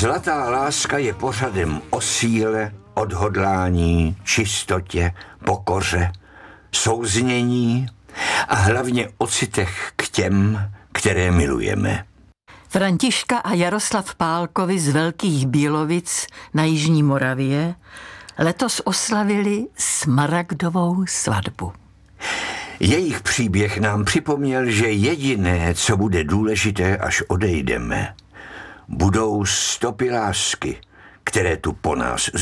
Zlatá láska je pořadem o síle, odhodlání, čistotě, pokoře, souznění a hlavně o citech k těm, které milujeme. Františka a Jaroslav Pálkovi z Velkých Bílovic na Jižní Moravě letos oslavili smaragdovou svatbu. Jejich příběh nám připomněl, že jediné, co bude důležité, až odejdeme, budou stopy lásky, které tu po nás